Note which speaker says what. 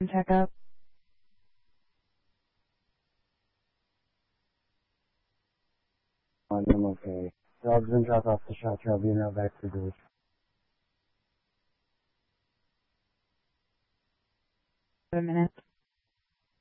Speaker 1: checkup.
Speaker 2: I'm okay. Dog's been dropped off the shelter. I'll be in back for days.
Speaker 1: A minute.